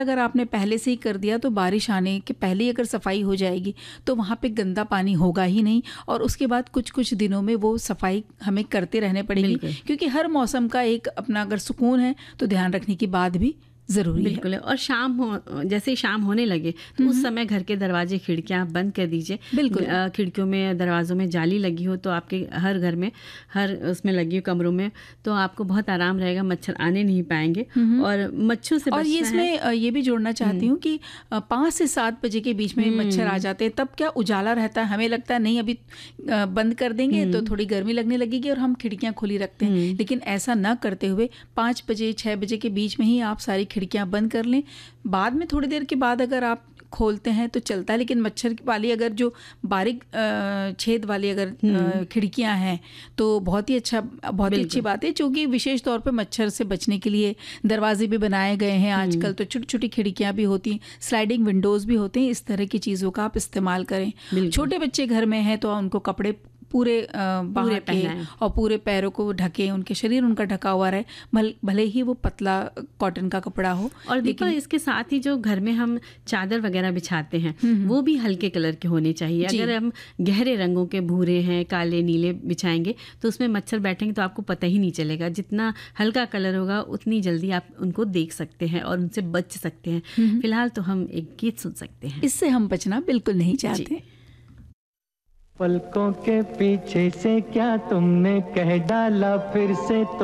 अगर आपने पहले से ही कर दिया तो बारिश आने के पहले ही अगर सफाई हो जाएगी तो वहाँ पे गंदा पानी होगा ही नहीं, और उसके बाद कुछ कुछ दिनों में वो सफाई हमें करते रहने पड़ेगी, क्योंकि हर मौसम का एक अपना अगर सुकून है तो ध्यान रखने की बात भी ज़रूरी बिल्कुल है। और जैसे ही शाम होने लगे तो उस समय घर के दरवाजे खिड़कियां बंद कर दीजिए। बिल्कुल। खिड़कियों में दरवाज़ों में जाली लगी हो तो आपके हर घर में, हर उसमें लगी हो कमरों में, तो आपको बहुत आराम रहेगा, मच्छर आने नहीं पाएंगे और मच्छरों से और ये इसमें ये भी जोड़ना चाहती हूँ कि 5 से 7 बजे के बीच में मच्छर आ जाते हैं, तब क्या उजाला रहता है, हमें लगता है नहीं अभी बंद कर देंगे तो थोड़ी गर्मी लगने लगेगी और हम खिड़कियाँ खुली रखते हैं, लेकिन ऐसा ना करते हुए 5 बजे 6 बजे के बीच में ही आप सारी खिड़कियां बंद कर लें। बाद में थोड़ी देर के बाद अगर आप खोलते हैं तो चलता है, लेकिन मच्छर वाली अगर जो बारीक छेद वाली अगर खिड़कियां हैं तो बहुत ही अच्छी बात है, क्योंकि विशेष तौर पे मच्छर से बचने के लिए दरवाजे भी बनाए गए हैं आजकल, तो छोटी छोटी खिड़कियां भी होती हैं, स्लाइडिंग विंडोज़ भी होते हैं। इस तरह की चीज़ों का आप इस्तेमाल करें। छोटे बच्चे घर में हैं तो उनको कपड़े पूरे बाहर के और पूरे पैरों को ढके, उनके शरीर उनका ढका हुआ रहे, भले ही वो पतला कॉटन का कपड़ा हो। और देखो इसके साथ ही जो घर में हम चादर वगैरह बिछाते हैं वो भी हल्के कलर के होने चाहिए। अगर हम गहरे रंगों के भूरे हैं, काले नीले बिछाएंगे तो उसमें मच्छर बैठेंगे तो आपको पता ही नहीं चलेगा। जितना हल्का कलर होगा उतनी जल्दी आप उनको देख सकते हैं और उनसे बच सकते हैं। फिलहाल तो हम एक गीत सुन सकते हैं, इससे हम बचना बिल्कुल नहीं चाहते। पलकों के पीछे से क्या तुमने कह डाला फिर से तो